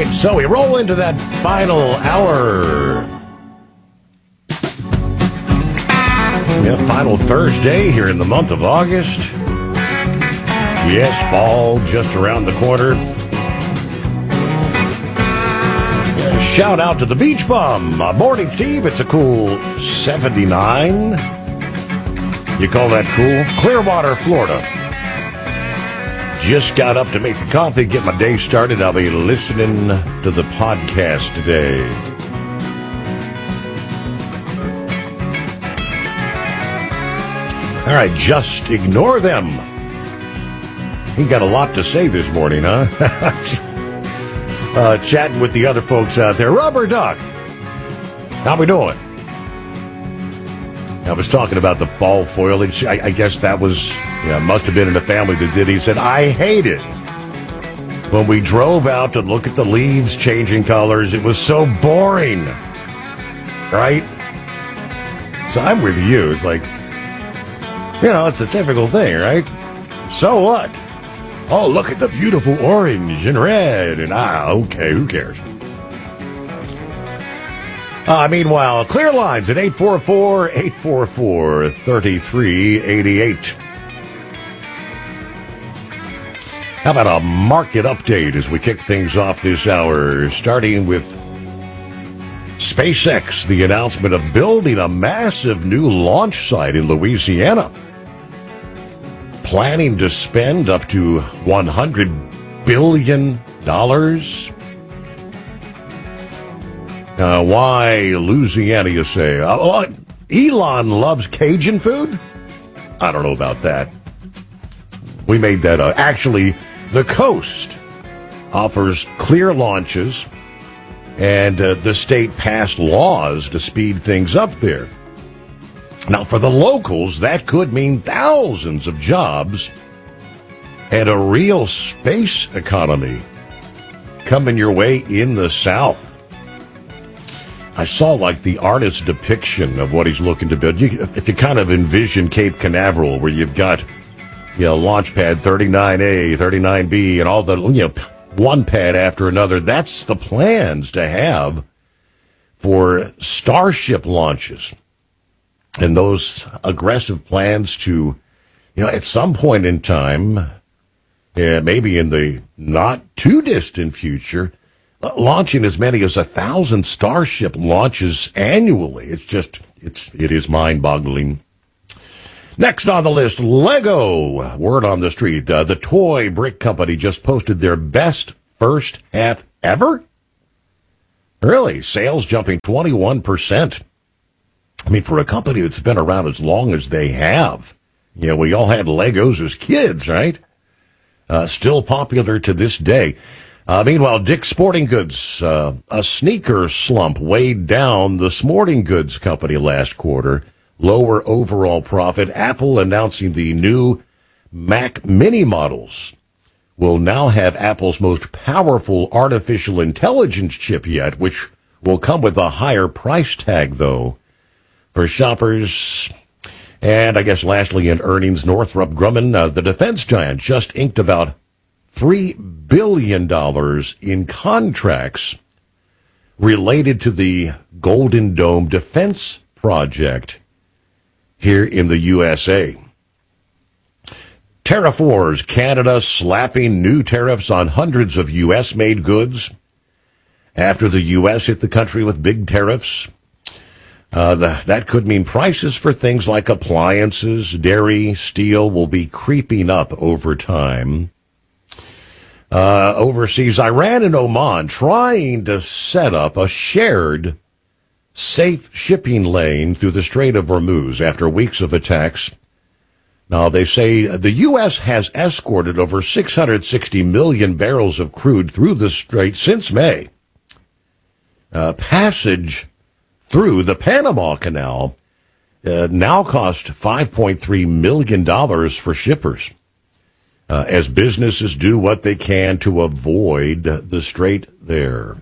So we roll into that final hour. Yeah, final Thursday here in the month of August. Yes, fall just around the corner. Yeah, shout out to the Beach Bum. Morning, Steve. It's a cool 79. You call that cool? Clearwater, Florida. Just got up to make the coffee, get my day started. I'll be listening to the podcast today. All right, just ignore them. He got a lot to say this morning, huh? Chatting with the other folks out there. Rubber Duck, how we doing? I was talking about the fall foliage. I guess that was, must have been in the family that did. He said, I hate it. When we drove out to look at the leaves changing colors, it was so boring. Right? So I'm with you. It's like, it's a typical thing, right? So what? Oh, look at the beautiful orange and red. And okay, who cares? Meanwhile, clear lines at 844-844-3388. How about a market update as we kick things off this hour, starting with SpaceX, the announcement of building a massive new launch site in Louisiana. Planning to spend up to $100 billion. Why Louisiana, you say? Elon loves Cajun food? I don't know about that. We made that up. Actually, the coast offers clear launches, and the state passed laws to speed things up there. Now, for the locals, that could mean thousands of jobs and a real space economy coming your way in the South. I saw the artist's depiction of what he's looking to build. If you kind of envision Cape Canaveral, where you've got, launch pad 39A, 39B, and all the, one pad after another, that's the plans to have for Starship launches. And those aggressive plans to, at some point in time, maybe in the not too distant future, launching as many as 1,000 Starship launches annually. It is mind-boggling. Next on the list, Lego. Word on the street. The toy brick company just posted their best first half ever. Really? Sales jumping 21%. For a company that's been around as long as they have. We all had Legos as kids, right? Still popular to this day. Meanwhile, Dick's Sporting Goods, a sneaker slump weighed down the sporting goods company last quarter. Lower overall profit. Apple announcing the new Mac Mini models will now have Apple's most powerful artificial intelligence chip yet, which will come with a higher price tag, though, for shoppers. And I guess lastly in earnings, Northrop Grumman, the defense giant, just inked about $3 billion in contracts related to the Golden Dome Defense Project here in the USA. Tariff wars, Canada slapping new tariffs on hundreds of U.S.-made goods after the U.S. hit the country with big tariffs. That could mean prices for things like appliances, dairy, steel will be creeping up over time. Overseas, Iran and Oman trying to set up a shared safe shipping lane through the Strait of Hormuz after weeks of attacks. Now, they say the U.S. has escorted over 660 million barrels of crude through the strait since May. Passage through the Panama Canal now cost $5.3 million for shippers. As businesses do what they can to avoid the strait there.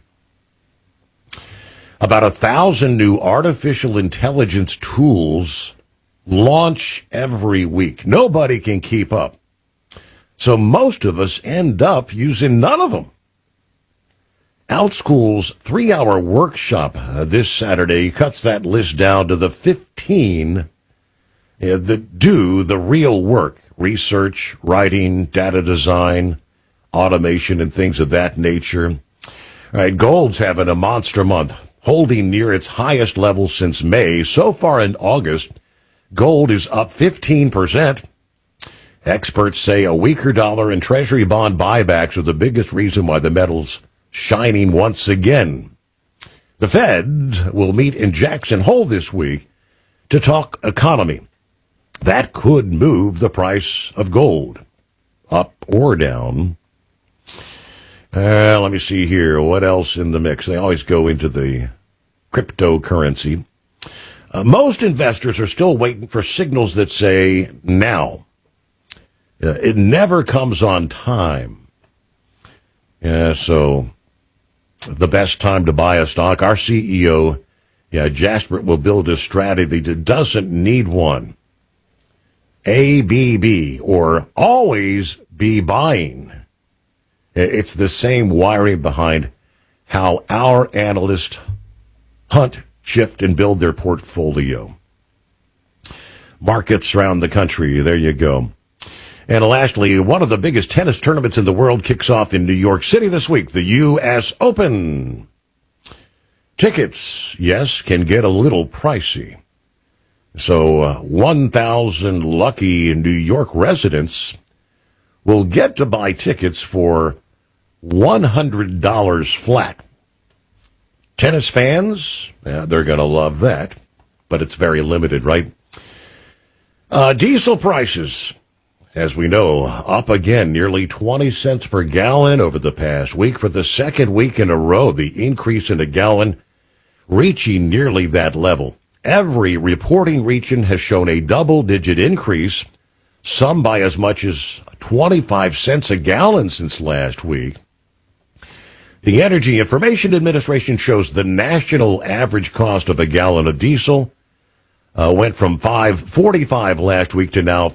About 1,000 new artificial intelligence tools launch every week. Nobody can keep up. So most of us end up using none of them. OutSchool's 3-hour workshop this Saturday cuts that list down to the 15 that do the real work: research, writing, data design, automation, and things of that nature. All right, gold's having a monster month, holding near its highest level since May. So far in August, gold is up 15%. Experts say a weaker dollar and Treasury bond buybacks are the biggest reason why the metal's shining once again. The Fed will meet in Jackson Hole this week to talk economy. That could move the price of gold up or down. Let me see here. What else in the mix? They always go into the cryptocurrency. Most investors are still waiting for signals that say now. It never comes on time. So the best time to buy a stock, our CEO, Jasper, will build a strategy that doesn't need one. ABB, or always be buying. It's the same wiring behind how our analysts hunt, shift, and build their portfolio. Markets around the country, there you go. And lastly, one of the biggest tennis tournaments in the world kicks off in New York City this week, the U.S. Open. Tickets, yes, can get a little pricey. So 1,000 lucky New York residents will get to buy tickets for $100 flat. Tennis fans, they're going to love that, but it's very limited, right? Diesel prices, as we know, up again, nearly 20 cents per gallon over the past week. For the second week in a row, the increase in a gallon reaching nearly that level. Every reporting region has shown a double-digit increase, some by as much as 25 cents a gallon since last week. The Energy Information Administration shows the national average cost of a gallon of diesel went from $5.45 last week to now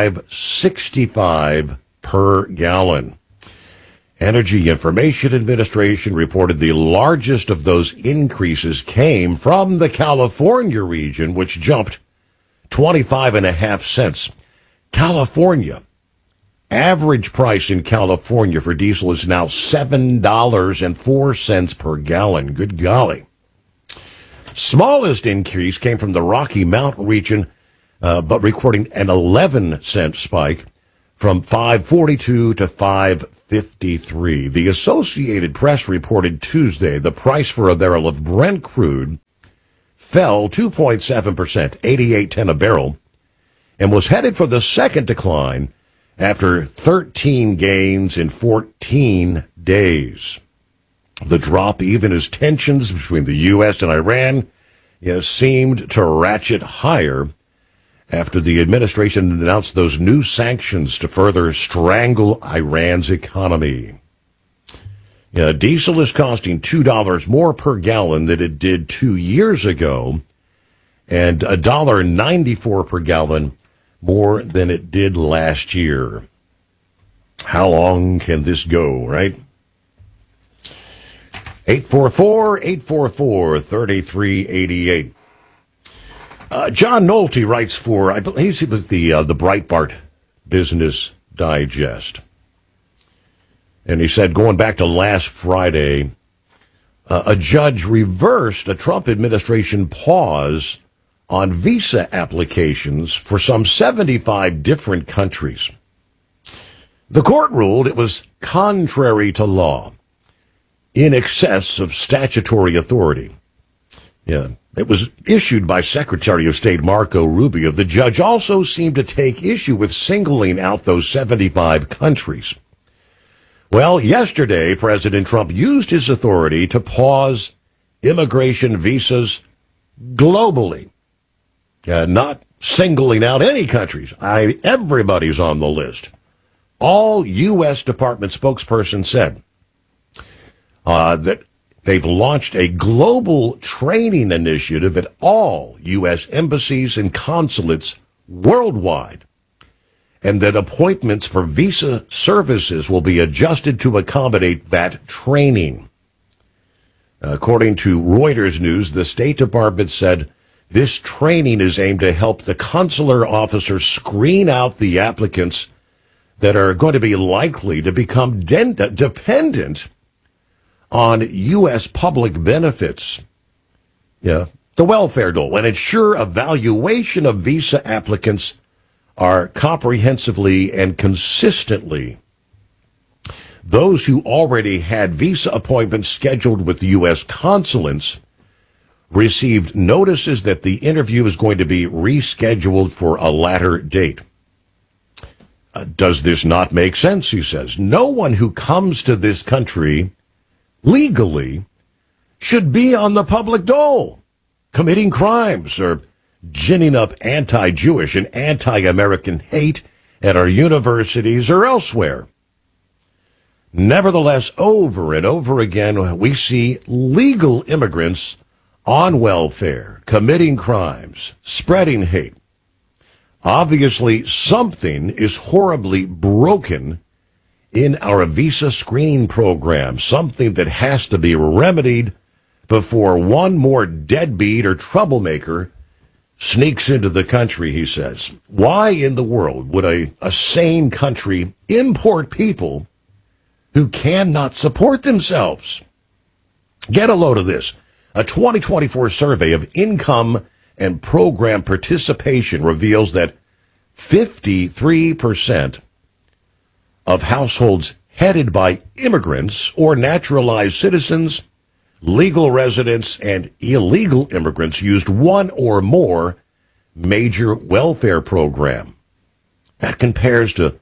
$5.65 per gallon. Energy Information Administration reported the largest of those increases came from the California region, which jumped 25.5 cents. California. Average price in California for diesel is now $7.04 per gallon. Good golly. Smallest increase came from the Rocky Mountain region, but recording an 11-cent spike from $5.42 to $5.53. The Associated Press reported Tuesday the price for a barrel of Brent crude fell 2.7%, $88.10 a barrel, and was headed for the second decline after 13 gains in 14 days. The drop, even as tensions between the U.S. and Iran seemed to ratchet higher after the administration announced those new sanctions to further strangle Iran's economy. Diesel is costing $2 more per gallon than it did 2 years ago, and $1.94 per gallon more than it did last year. How long can this go, right? 844-844-3388. John Nolte writes for, I believe he was the Breitbart Business Digest. And he said, going back to last Friday, a judge reversed a Trump administration pause on visa applications for some 75 different countries. The court ruled it was contrary to law, in excess of statutory authority. It was issued by Secretary of State Marco Rubio. The judge also seemed to take issue with singling out those 75 countries. Well, yesterday, President Trump used his authority to pause immigration visas globally, not singling out any countries. Everybody's on the list. All U.S. Department spokesperson said that they've launched a global training initiative at all U.S. embassies and consulates worldwide, and that appointments for visa services will be adjusted to accommodate that training. According to Reuters News, the State Department said this training is aimed to help the consular officers screen out the applicants that are going to be likely to become dependent on U.S. public benefits. Yeah, the welfare dole, and ensure evaluation of visa applicants are comprehensively and consistently. Those who already had visa appointments scheduled with the U.S. consulates received notices that the interview is going to be rescheduled for a later date. Does this not make sense, he says? No one who comes to this country legally should be on the public dole, committing crimes or ginning up anti-Jewish and anti-American hate at our universities or elsewhere. Nevertheless, over and over again, we see legal immigrants on welfare, committing crimes, spreading hate. Obviously, something is horribly broken in our visa screening program, something that has to be remedied before one more deadbeat or troublemaker sneaks into the country, he says. Why in the world would a sane country import people who cannot support themselves? Get a load of this. A 2024 survey of income and program participation reveals that 53% of households headed by immigrants or naturalized citizens, legal residents, and illegal immigrants used one or more major welfare program. That compares to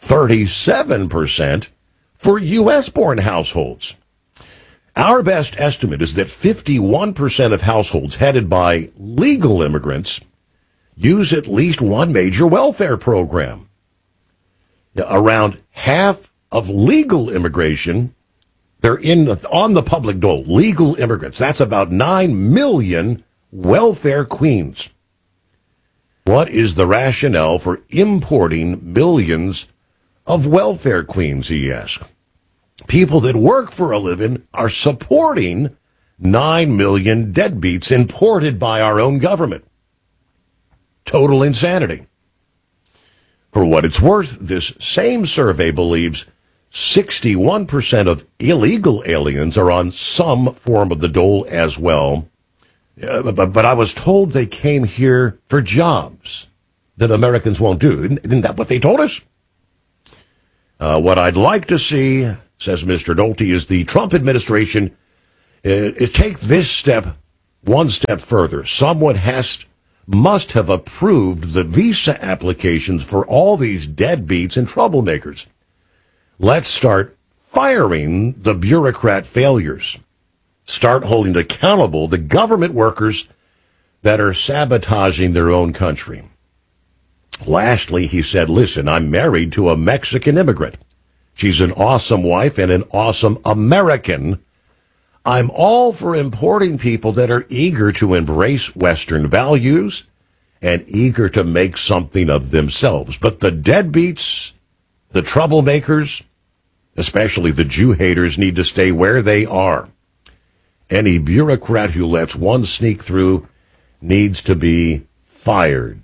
37% for U.S.-born households. Our best estimate is that 51% of households headed by legal immigrants use at least one major welfare program. Around half of legal immigration, they're on the public dole. Legal immigrants, that's about 9 million welfare queens. What is the rationale for importing millions of welfare queens, he asks? People that work for a living are supporting 9 million deadbeats imported by our own government. Total insanity. For what it's worth, this same survey believes 61% of illegal aliens are on some form of the dole as well. But I was told they came here for jobs that Americans won't do. Isn't that what they told us? What I'd like to see, says Mr. Nolte, is the Trump administration take this step one step further. Someone must have approved the visa applications for all these deadbeats and troublemakers. Let's start firing the bureaucrat failures. Start holding accountable the government workers that are sabotaging their own country. Lastly, he said, listen, I'm married to a Mexican immigrant. She's an awesome wife and an awesome American. I'm all for importing people that are eager to embrace Western values and eager to make something of themselves. But the deadbeats, the troublemakers, especially the Jew haters, need to stay where they are. Any bureaucrat who lets one sneak through needs to be fired.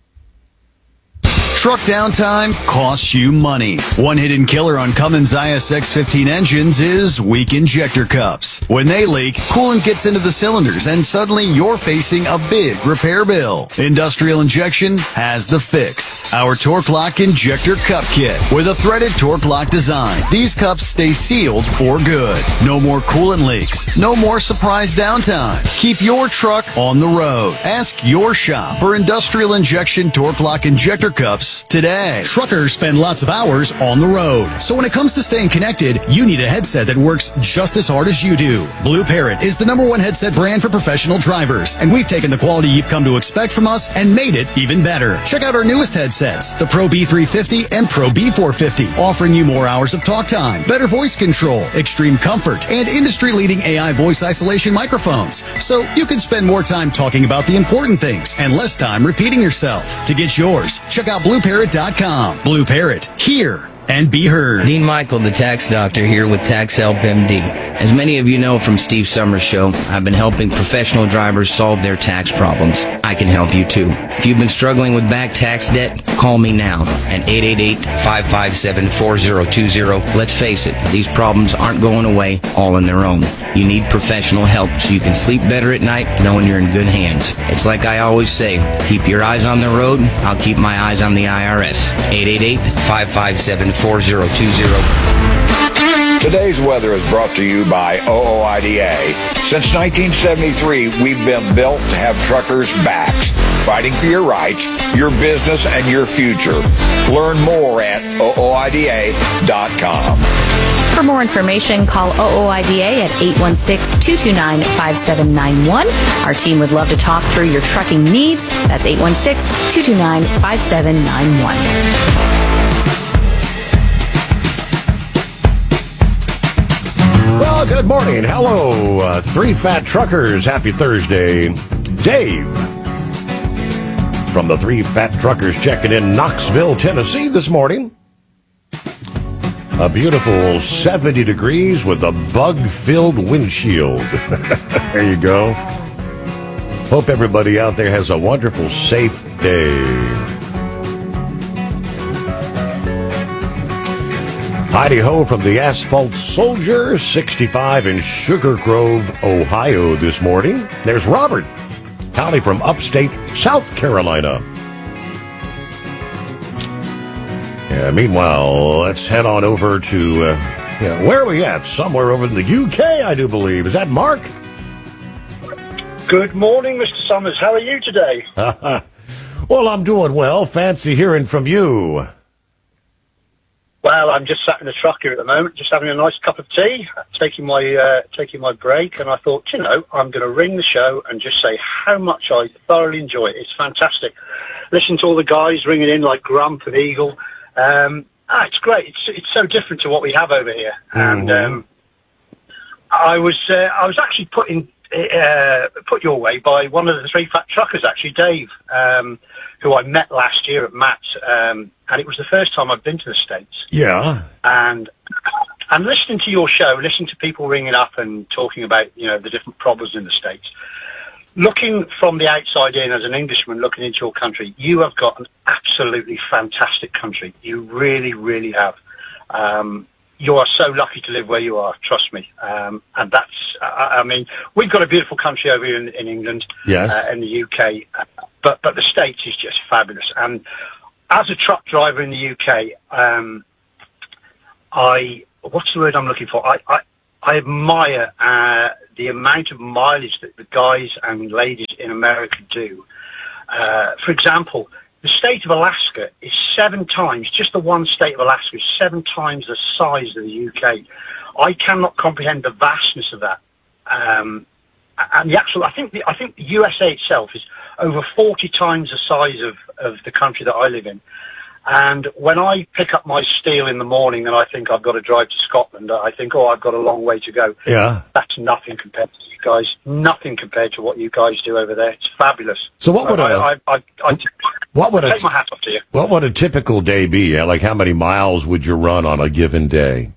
Truck downtime costs you money. One hidden killer on Cummins ISX-15 engines is weak injector cups. When they leak, coolant gets into the cylinders and suddenly you're facing a big repair bill. Industrial Injection has the fix. Our Torque Lock Injector Cup Kit with a threaded Torque Lock design. These cups stay sealed for good. No more coolant leaks. No more surprise downtime. Keep your truck on the road. Ask your shop for Industrial Injection Torque Lock Injector Cups today. Truckers spend lots of hours on the road. So when it comes to staying connected, you need a headset that works just as hard as you do. Blue Parrot is the #1 headset brand for professional drivers, and we've taken the quality you've come to expect from us and made it even better. Check out our newest headsets, the Pro B350 and Pro B450, offering you more hours of talk time, better voice control, extreme comfort, and industry-leading AI voice isolation microphones. So you can spend more time talking about the important things and less time repeating yourself. To get yours, check out BlueParrot.com. Blue Parrot, hear and be heard. Dean Michael, the tax doctor, here with Tax Help MD. As many of you know from Steve Summers' show, I've been helping professional drivers solve their tax problems. I can help you too. If you've been struggling with back tax debt, call me now at 888-557-4020. Let's face it, these problems aren't going away all on their own. You need professional help so you can sleep better at night knowing you're in good hands. It's like I always say, keep your eyes on the road, I'll keep my eyes on the IRS. 888-557-4020. Today's weather is brought to you by OOIDA. Since 1973, we've been built to have truckers' backs, fighting for your rights, your business, and your future. Learn more at OOIDA.com. For more information, call OOIDA at 816-229-5791. Our team would love to talk through your trucking needs. That's 816-229-5791. Well, good morning. Hello, three fat truckers. Happy Thursday. Dave from the Three Fat Truckers checking in Knoxville, Tennessee this morning. A beautiful 70 degrees with a bug-filled windshield. There you go. Hope everybody out there has a wonderful, safe day. Heidi-ho from the Asphalt Soldier, 65 in Sugar Grove, Ohio this morning. There's Robert, howdy from upstate South Carolina. Yeah, meanwhile, let's head on over to, where are we at? Somewhere over in the UK, I do believe. Is that Mark? Good morning, Mr. Summers. How are you today? Well, I'm doing well. Fancy hearing from you. Well, I'm just sat in the truck here at the moment, just having a nice cup of tea, taking my break, and I thought, I'm going to ring the show and just say how much I thoroughly enjoy it. It's fantastic. Listen to all the guys ringing in like Grump and Eagle. It's great. It's so different to what we have over here. Mm-hmm. And I was actually put your way by one of the three fat truckers, actually, Dave, who I met last year at Matt's, and it was the first time I've been to the States. Yeah. And listening to your show, listening to people ringing up and talking about, the different problems in the States, looking from the outside in as an Englishman looking into your country, you have got an absolutely fantastic country. You really, really have. You are so lucky to live where you are, trust me. And that's, we've got a beautiful country over here in England, yes, in the UK, but the States is just fabulous. And as a truck driver in the UK, what's the word I'm looking for? I admire the amount of mileage that the guys and ladies in America do. For example, the state of Alaska is 7 times, just the one state of Alaska is 7 times the size of the UK. I cannot comprehend the vastness of that. And the actual, I think the USA itself is over 40 times the size of the country that I live in. And when I pick up my steel in the morning and I think I've got to drive to Scotland, I think, I've got a long way to go. Yeah. That's nothing compared to you guys. Nothing compared to what you guys do over there. It's fabulous. So what would I take my hat off to you. What would a typical day be? Like how many miles would you run on a given day?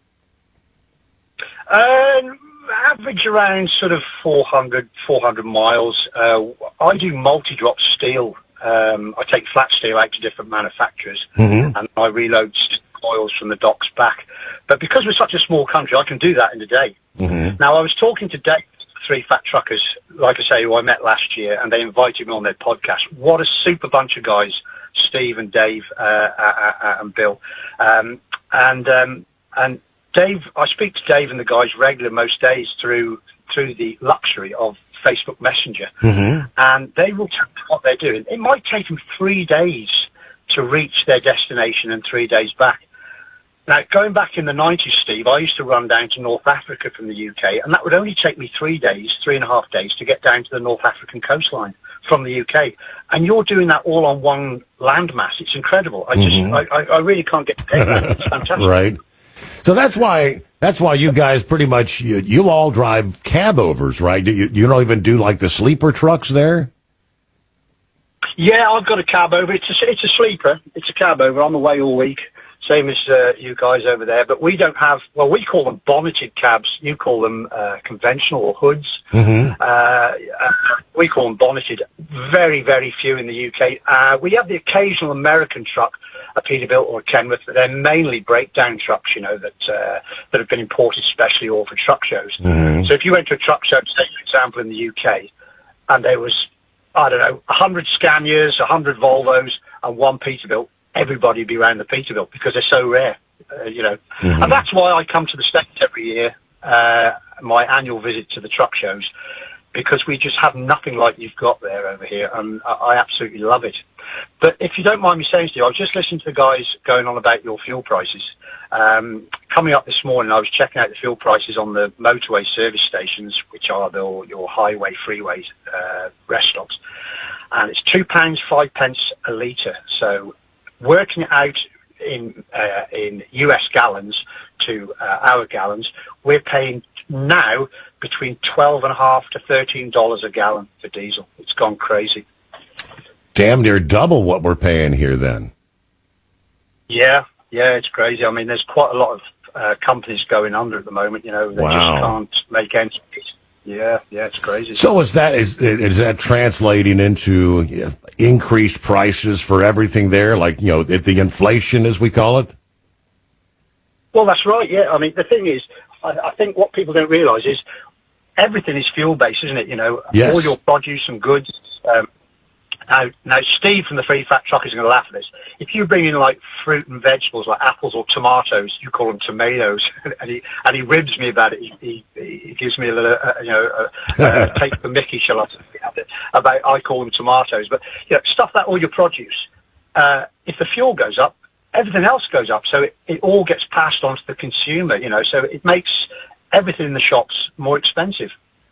Average around sort of 400 miles. I do multi-drop steel. I take flat steel out to different manufacturers, mm-hmm, and I reload coils from the docks back. But because we're such a small country, I can do that in a day. Mm-hmm. Now, I was talking to Dave, Three Fat Truckers, like I say, who I met last year, and they invited me on their podcast. What a super bunch of guys, Steve and Dave and Bill. And Dave, I speak to Dave and the guys regularly most days through the luxury of Facebook Messenger, mm-hmm, and they will tell me what they're doing. It might take them 3 days to reach their destination and 3 days back. Now, going back in the 90s, Steve, I used to run down to North Africa from the UK, and that would only take me 3 days, 3.5 days, to get down to the North African coastline from the UK. And you're doing that all on one landmass. It's incredible. I really can't get that. It's fantastic. Right. So that's why you guys pretty much, you all drive cab overs, right? You don't even do like the sleeper trucks there? Yeah, I've got a cab over. It's a sleeper. It's a cab over. I'm away all week. Same as you guys over there, but we don't have, well, we call them bonneted cabs. You call them conventional or hoods. We call them bonneted. Very, very few in the UK. We have the occasional American truck, a Peterbilt or a Kenworth, but they're mainly breakdown trucks, you know, that have been imported specially all for truck shows. So if you went to a truck show, say, for example, in the UK, and there was, I don't know, 100 Scanias, 100 Volvos, and one Peterbilt, everybody would be around the Peterbilt because they're so rare, you know. And that's why I come to the States every year, my annual visit to the truck shows, because we just have nothing like you've got there over here, and I absolutely love it. But if you don't mind me saying to you, I was just listening to the guys going on about your fuel prices. Coming up this morning, I was checking out the fuel prices on the motorway service stations, which are your highway, freeways, rest stops, and it's £2.05 a litre. So working it out in US gallons to our gallons, we're paying now between $12.50 to $13 a gallon for diesel. It's gone crazy. Damn near double what we're paying here then. Yeah, it's crazy. I mean, there's quite a lot of companies going under at the moment, you know. They just can't make ends meet. Yeah, it's crazy. So is that translating into increased prices for everything there, like, you know, the inflation, as we call it? Well, that's right, yeah. I mean, the thing is, I think what people don't realise is everything is fuel-based, isn't it? You know, yes. All your produce and goods. Now, Steve from the Free Fat Truck is going to laugh at this. If you bring in like fruit and vegetables, like apples or tomatoes, you call them tomatoes, and he ribs me about it. He gives me a little, take the Mickey, shall I say, about I call them tomatoes. But you know, stuff that all your produce. If the fuel goes up, everything else goes up. So it all gets passed on to the consumer. You know, so it makes everything in the shops more expensive.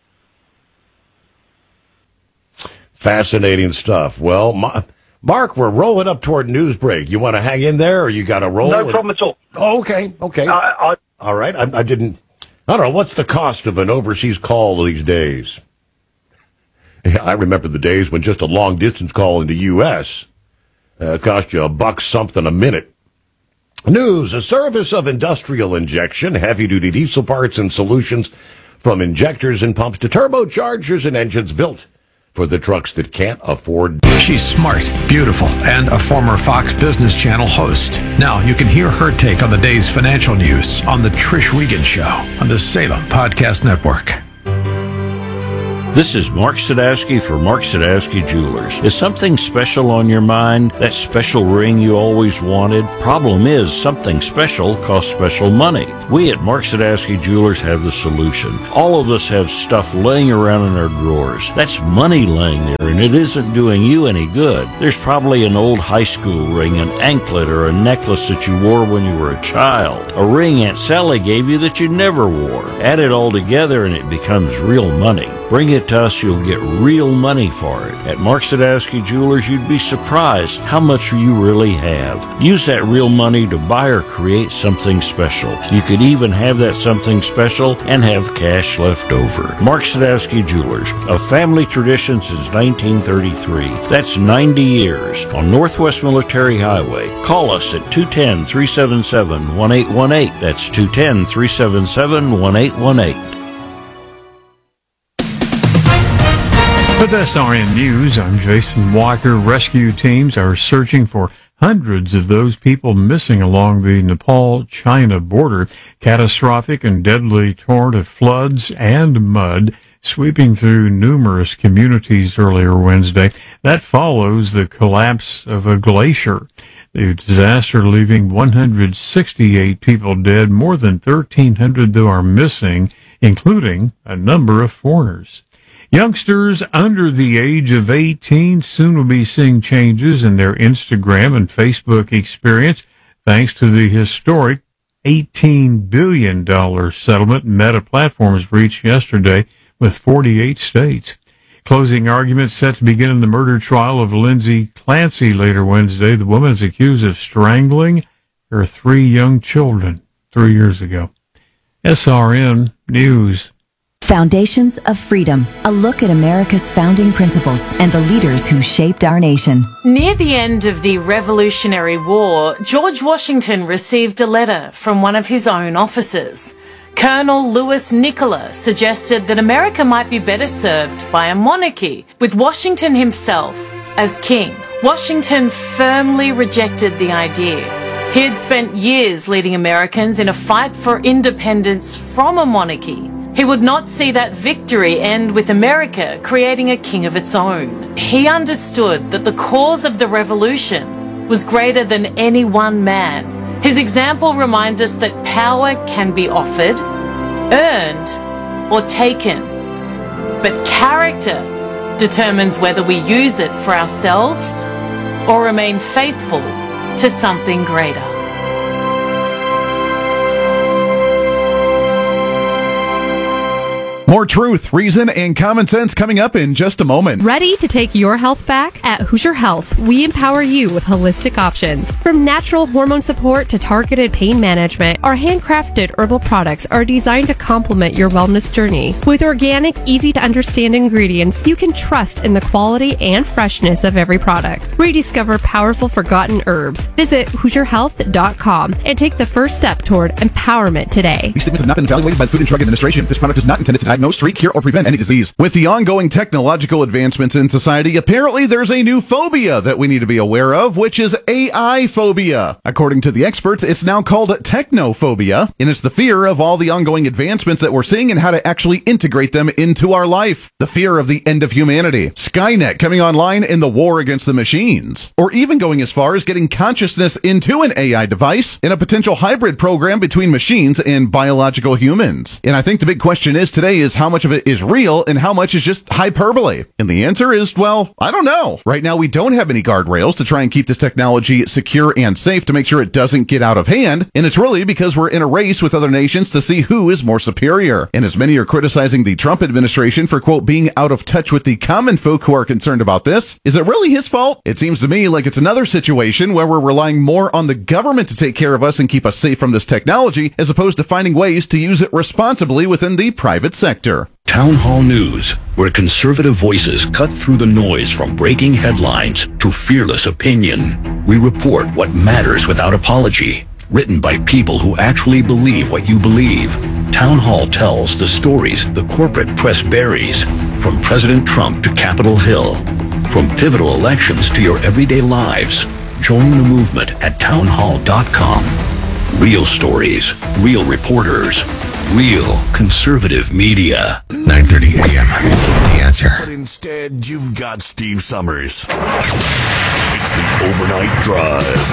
Fascinating stuff. Well, Mark, we're rolling up toward news break. You want to hang in there, or you got to roll? No problem at all. Oh, okay. All right. I don't know. What's the cost of an overseas call these days? I remember the days when just a long-distance call in the U.S. Cost you $1 something a minute. News, a service of industrial injection, heavy-duty diesel parts and solutions, from injectors and pumps to turbochargers and engines built for the trucks that can't afford. She's smart, beautiful, and a former Fox Business Channel host. Now you can hear her take on the day's financial news on The Trish Regan Show on the Salem Podcast Network. This is Mark Sadowski for Mark Sadowski Jewelers. Is something special on your mind? That special ring you always wanted? Problem is, something special costs special money. We at Mark Sadowski Jewelers have the solution. All of us have stuff laying around in our drawers. That's money laying there, and it isn't doing you any good. There's probably an old high school ring, an anklet, or a necklace that you wore when you were a child. A ring Aunt Sally gave you that you never wore. Add it all together and it becomes real money. Bring it to us, you'll get real money for it. At Mark Sadowski Jewelers, you'd be surprised how much you really have. Use that real money to buy or create something special. You could even have that something special and have cash left over. Mark Sadowski Jewelers, a family tradition since 1933. That's 90 years on Northwest Military Highway. Call us at 210-377-1818. That's 210-377-1818. With SRN News, I'm Jason Walker. Rescue teams are searching for hundreds of those people missing along the Nepal-China border. Catastrophic and deadly torrent of floods and mud sweeping through numerous communities earlier Wednesday. That follows the collapse of a glacier. The disaster leaving 168 people dead, more than 1,300 though are missing, including a number of foreigners. Youngsters under the age of 18 soon will be seeing changes in their Instagram and Facebook experience thanks to the historic $18 billion settlement Meta Platforms reached yesterday with 48 states. Closing arguments set to begin in the murder trial of Lindsay Clancy later Wednesday. The woman is accused of strangling her 3 young children 3 years ago. SRN News. Foundations of Freedom, a look at America's founding principles and the leaders who shaped our nation. Near the end of the Revolutionary War, George Washington received a letter from one of his own officers. Colonel Louis Nicola suggested that America might be better served by a monarchy, with Washington himself as king. Washington firmly rejected the idea. He had spent years leading Americans in a fight for independence from a monarchy. He would not see that victory end with America creating a king of its own. He understood that the cause of the revolution was greater than any one man. His example reminds us that power can be offered, earned, or taken. But character determines whether we use it for ourselves or remain faithful to something greater. More truth, reason, and common sense coming up in just a moment. Ready to take your health back? At Hoosier Health, we empower you with holistic options. From natural hormone support to targeted pain management, our handcrafted herbal products are designed to complement your wellness journey. With organic, easy-to-understand ingredients, you can trust in the quality and freshness of every product. Rediscover powerful forgotten herbs. Visit HoosierHealth.com and take the first step toward empowerment today. These statements have not been evaluated by the Food and Drug Administration. This product is not intended to diagnose, treat, cure, or prevent any disease. With the ongoing technological advancements in society, apparently there's a new phobia that we need to be aware of, which is AI phobia. According to the experts, it's now called technophobia, and it's the fear of all the ongoing advancements that we're seeing and how to actually integrate them into our life. The fear of the end of humanity, Skynet coming online, in the war against the machines, or even going as far as getting consciousness into an AI device in a potential hybrid program between machines and biological humans. And I think the big question is today is how much of it is real and how much is just hyperbole? And the answer is, well, I don't know. Right now, we don't have any guardrails to try and keep this technology secure and safe to make sure it doesn't get out of hand. And it's really because we're in a race with other nations to see who is more superior. And as many are criticizing the Trump administration for, quote, being out of touch with the common folk who are concerned about this, is it really his fault? It seems to me like it's another situation where we're relying more on the government to take care of us and keep us safe from this technology, as opposed to finding ways to use it responsibly within the private sector. Town Hall News, where conservative voices cut through the noise from breaking headlines to fearless opinion. We report what matters without apology. Written by people who actually believe what you believe. Town Hall tells the stories the corporate press buries, from President Trump to Capitol Hill, from pivotal elections to your everyday lives. Join the movement at townhall.com. Real stories, real reporters, real conservative media. 9:30 a.m. The Answer. But instead, you've got Steve Summers. It's the Overnight Drive.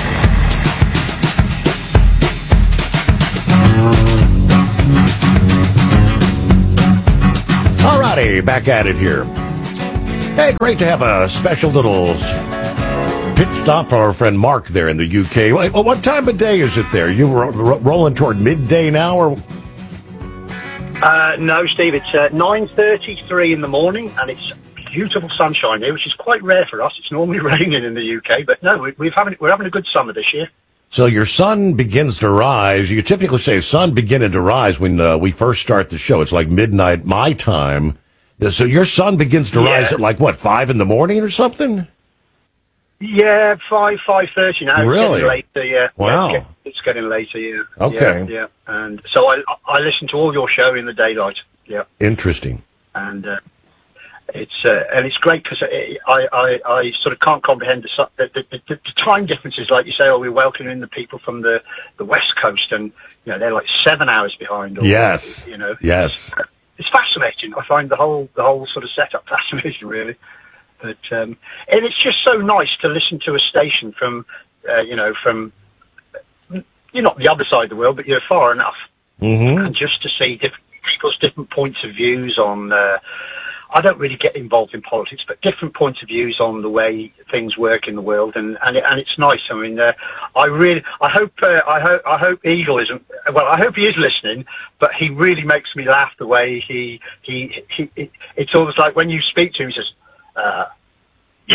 Alrighty, back at it here. Hey, great to have a special little pit stop for our friend Mark there in the UK. Well, what time of day is it there? You rolling toward midday now, or? No, Steve, it's 9:33 in the morning, and it's beautiful sunshine here, which is quite rare for us. It's normally raining in the UK, but no, we're having a good summer this year. So your sun begins to rise. You typically say sun beginning to rise when we first start the show. It's like midnight my time. So your sun begins to rise at like, what, 5 in the morning or something? Yeah, 5:30 now. Really? It's getting later, yeah. Wow. Yeah, it's getting later, yeah. Okay. Yeah. And so I listen to all your show in the daylight. Yeah. Interesting. And it's great because I sort of can't comprehend the time differences. Like you say, we're welcoming the people from the West Coast, and they're like 7 hours behind. Or, yes. Yes. It's fascinating. I find the whole sort of setup fascinating, really. But and it's just so nice to listen to a station from you're not the other side of the world, but you're far enough, and just to see different people's different points of views on. I don't really get involved in politics, but different points of views on the way things work in the world, and it's nice. I mean, I hope Eagle isn't. Well, I hope he is listening, but he really makes me laugh the way he it's almost like when you speak to him, he says, "Yeah,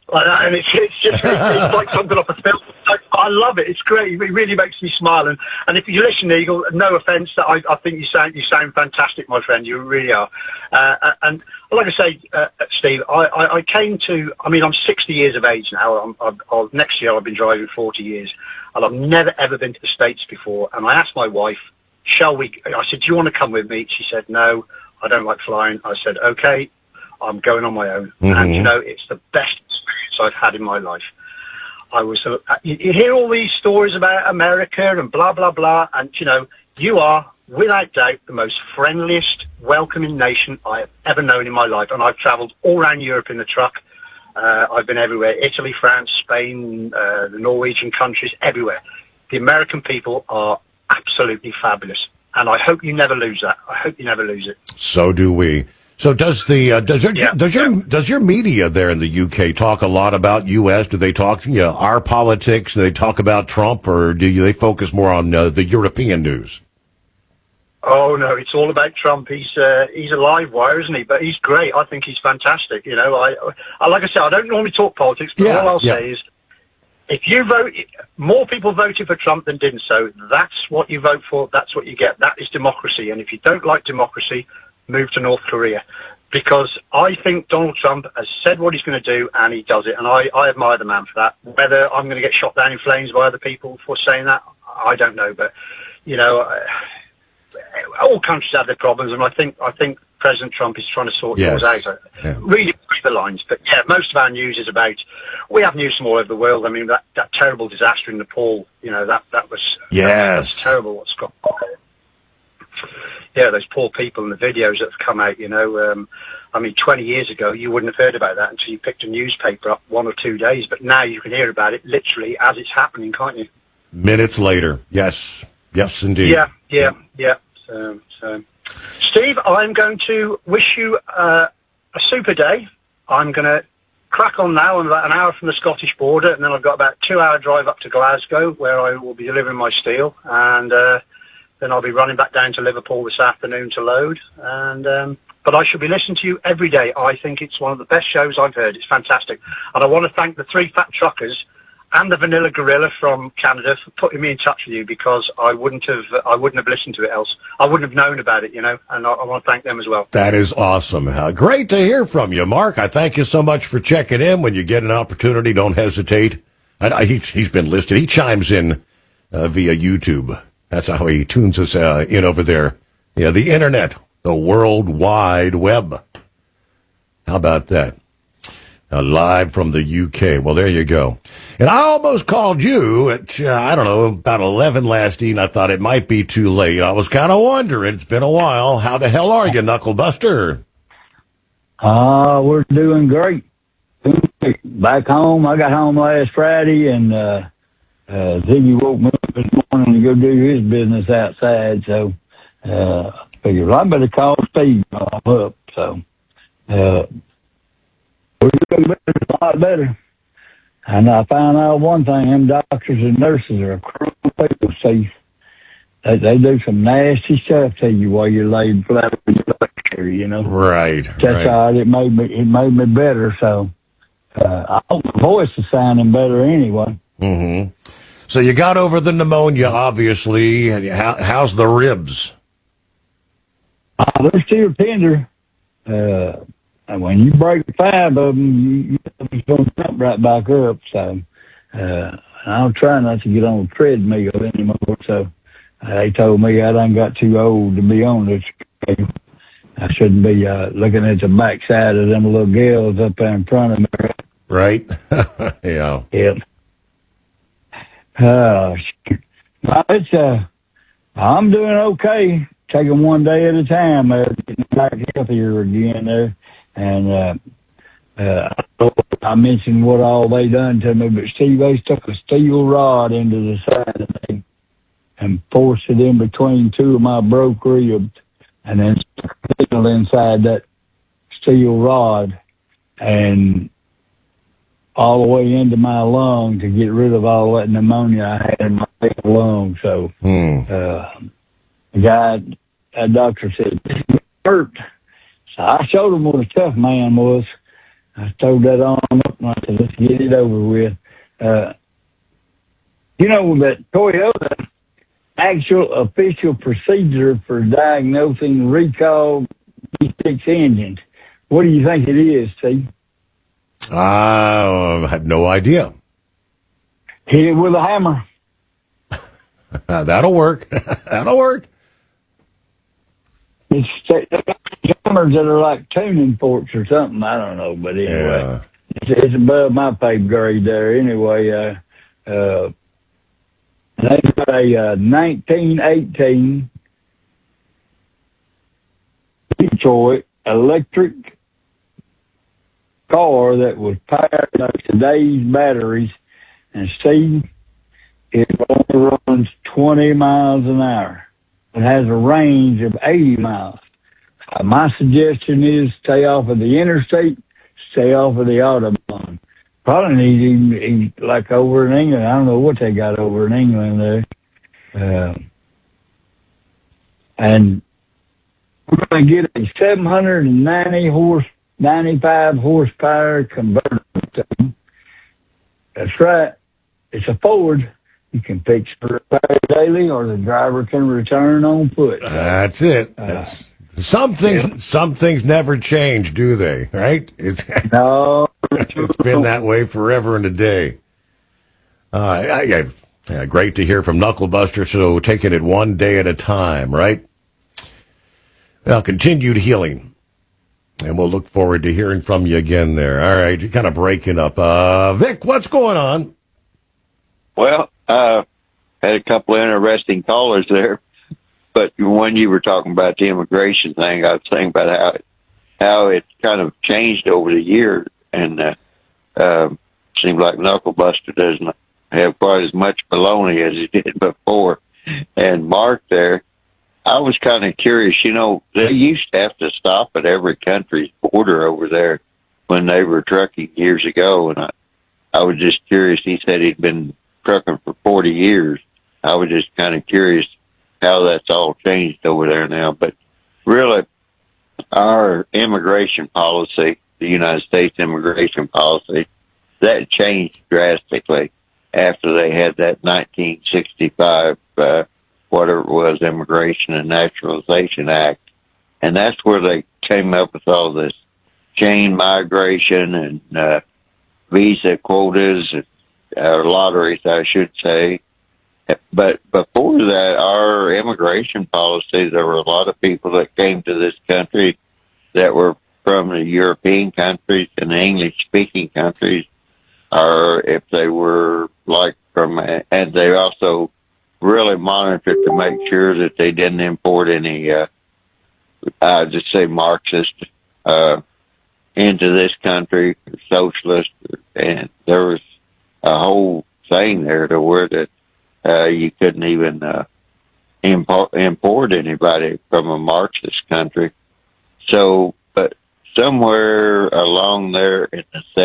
And it's just it's like something off a film. I love it. It's great. It really makes me smile. And if you listen, Eagle, no offence, I think you sound fantastic, my friend. You really are. And like I say, Steve, I came to. I mean, I'm 60 years of age now. Next year I've been driving 40 years, and I've never ever been to the States before. And I asked my wife, "Shall we?" I said, "Do you want to come with me?" She said, "No, I don't like flying." I said, "Okay, I'm going on my own." Mm-hmm. And you know, it's the best experience I've had in my life. You hear all these stories about America and blah, blah, blah, and, you know, you are, without doubt, the most friendliest, welcoming nation I have ever known in my life. And I've travelled all around Europe in the truck. I've been everywhere, Italy, France, Spain, the Norwegian countries, everywhere. The American people are absolutely fabulous. And I hope you never lose that. I hope you never lose it. So do we. So does your media there in the UK talk a lot about U.S.? Do they talk, our politics? Do they talk about Trump, or do they focus more on the European news? Oh no, it's all about Trump. He's a live wire, isn't he? But he's great. I think he's fantastic. You know, I like I said, I don't normally talk politics, but all I'll say is, if you vote, more people voted for Trump than didn't. So that's what you vote for. That's what you get. That is democracy. And if you don't like democracy, move to North Korea, because I think Donald Trump has said what he's going to do, and he does it, and I admire the man for that. Whether I'm going to get shot down in flames by other people for saying that, I don't know, but you know, all countries have their problems, and I think President Trump is trying to sort yours out. Yeah. Really push the lines, but yeah, most of our news is about. We have news from all over the world. I mean, that terrible disaster in Nepal, you know, that was that was terrible. What's got. Yeah, those poor people in the videos that have come out, you know. I mean, 20 years ago, you wouldn't have heard about that until you picked a newspaper up 1 or 2 days. But now you can hear about it literally as it's happening, can't you? Minutes later. Yes. Yes, indeed. Yeah. So, Steve, I'm going to wish you a super day. I'm going to crack on now. I'm about an hour from the Scottish border, and then I've got about a 2-hour drive up to Glasgow, where I will be delivering my steel. And then I'll be running back down to Liverpool this afternoon to load. But I shall be listening to you every day. I think it's one of the best shows I've heard. It's fantastic. And I want to thank the 3 Fat Truckers and the Vanilla Gorilla from Canada for putting me in touch with you, because I wouldn't have listened to it else. I wouldn't have known about it, you know, and I want to thank them as well. That is awesome. Great to hear from you, Mark. I thank you so much for checking in. When you get an opportunity, don't hesitate. He's been listed. He chimes in via YouTube. That's how he tunes us in over there. Yeah, the internet, the World Wide Web. How about that? Live from the UK. Well, there you go. And I almost called you at, about 11 last evening. I thought it might be too late. I was kind of wondering. It's been a while. How the hell are you, Knucklebuster? We're doing great. Back home. I got home last Friday, and Ziggy woke me up this morning to go do his business outside. So I figured I better call Steve while I'm up. So we're doing better, a lot better. And I found out one thing: them doctors and nurses are cruel people, Steve. They do some nasty stuff to you while you're laid flat on your lecture, you know. Right. That's all right. It made me better. So I hope my voice is sounding better anyway. Mm-hmm. So you got over the pneumonia, obviously. How's the ribs? They're still tender. And when you break 5 of them, you're going to jump right back up. So I'll try not to get on the treadmill anymore. So they told me I done got too old to be on this. I shouldn't be looking at the backside of them little girls up there in front of me. Right? Yeah. Yep. I'm doing okay. Taking one day at a time. Getting back healthier again there. And I mentioned what all they done to me, but Steve, they stuck a steel rod into the side of me and forced it in between 2 of my broke ribs, and then stuck a needle inside that steel rod and all the way into my lung to get rid of all that pneumonia I had in my lung. So the doctor said, "This hurt." So I showed him what a tough man was. I stowed that on up and I said, let's get it over with. You know that Toyota actual official procedure for diagnosing recall V6 engines. What do you think it is, Steve? I have no idea. Hit it with a hammer. That'll work. That'll work. It's hammers that are like tuning forks or something. I don't know, but anyway, it's above my pay grade there. Anyway, they've got a 1918 Detroit electric car that was powered by today's batteries, and Steve, it only runs 20 miles an hour. It has a range of 80 miles. My suggestion is stay off of the interstate, stay off of the Autobahn. Probably need like over in England. I don't know what they got over in England there. And we're going to get a 95 horsepower converter. That's right. It's a Ford. You can fix it repair daily, or the driver can return on foot. That's it. Some things never change, do they? Right? No. It's been that way forever and a day. Great to hear from Knucklebuster. So taking it one day at a time, right? Well, continued healing. And we'll look forward to hearing from you again there. All right, you're kind of breaking up. Vic, what's going on? Well, had a couple of interesting callers there, but when you were talking about the immigration thing, I was thinking about how it kind of changed over the years, and seems like Knucklebuster doesn't have quite as much baloney as he did before. And Mark there, I was kind of curious, they used to have to stop at every country's border over there when they were trucking years ago, and I was just curious. He said he'd been trucking for 40 years. I was just kind of curious how that's all changed over there now. But really, our immigration policy, the United States immigration policy, that changed drastically after they had that 1965, whatever it was, Immigration and Naturalization Act. And that's where they came up with all this chain migration and visa quotas, or lotteries, I should say. But before that, our immigration policy, there were a lot of people that came to this country that were from the European countries and the English-speaking countries, or if they were and they also really monitored to make sure that they didn't import any, just say Marxist, into this country, socialist, and there was a whole thing there to where that you couldn't even import anybody from a Marxist country. So, but somewhere along there in the